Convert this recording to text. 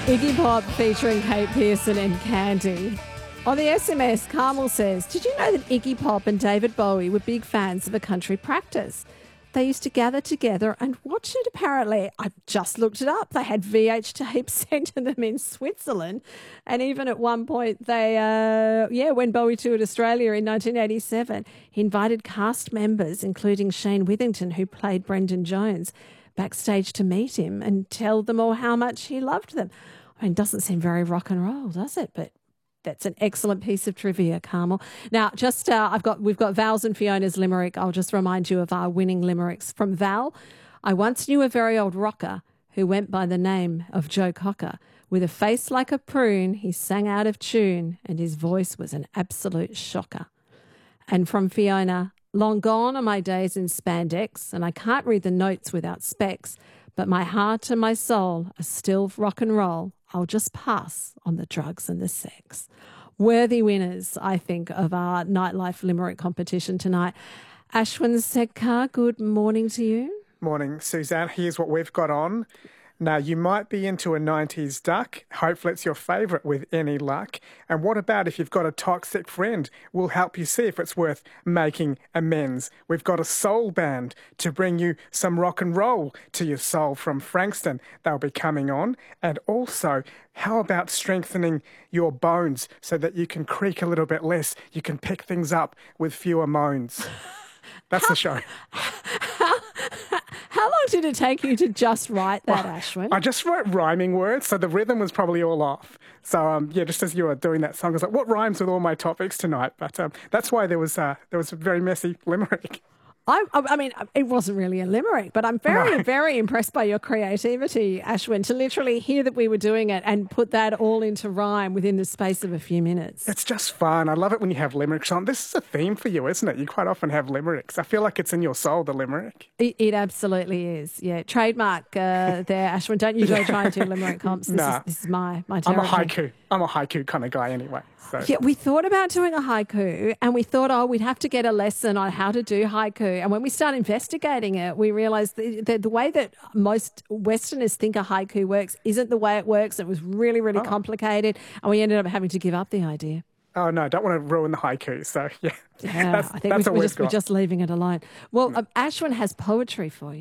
Iggy Pop featuring Kate Pearson and Candy. On the SMS, Carmel says, did you know that Iggy Pop and David Bowie were big fans of a country practice? They used to gather together and watch it, apparently. I just looked it up. They had VH tapes sent to them in Switzerland. And even at one point, when Bowie toured Australia in 1987, he invited cast members, including Shane Withington, who played Brendan Jones, backstage to meet him and tell them all how much he loved them. I mean, it doesn't seem very rock and roll, does it? But that's an excellent piece of trivia, Carmel. Now, we've got Val's and Fiona's limerick. I'll just remind you of our winning limericks. From Val, I once knew a very old rocker who went by the name of Joe Cocker. With a face like a prune, he sang out of tune, and his voice was an absolute shocker. And from Fiona, long gone are my days in spandex, and I can't read the notes without specs, but my heart and my soul are still rock and roll. I'll just pass on the drugs and the sex. Worthy winners, I think, of our Nightlife Limerick competition tonight. Ashwin Sedkar, good morning to you. Morning, Suzanne. Here's what we've got on. Now, you might be into a 90s duck. Hopefully it's your favourite with any luck. And what about if you've got a toxic friend? We'll help you see if it's worth making amends. We've got a soul band to bring you some rock and roll to your soul from Frankston. They'll be coming on. And also, how about strengthening your bones so that you can creak a little bit less? You can pick things up with fewer moans. That's the show. How long did it take you to just write that, Ashwin? I just wrote rhyming words, so the rhythm was probably all off. So, just as you were doing that song, I was like, what rhymes with all my topics tonight? But that's why there was a very messy limerick. I mean, it wasn't really a limerick, but I'm very impressed by your creativity, Ashwin, to literally hear that we were doing it and put that all into rhyme within the space of a few minutes. It's just fun. I love it when you have limericks on. This is a theme for you, isn't it? You quite often have limericks. I feel like it's in your soul, the limerick. It absolutely is. Yeah, trademark there, Ashwin. Don't you go try and do limerick comps. This is my territory. I'm a haiku kind of guy anyway. So. Yeah, we thought about doing a haiku and we thought, we'd have to get a lesson on how to do haiku. And when we started investigating it, we realised that the way that most Westerners think a haiku works isn't the way it works. It was really, really complicated, and we ended up having to give up the idea. Oh, no, don't want to ruin the haiku. So, I think we're just leaving it alone. Well, Ashwin has poetry for you.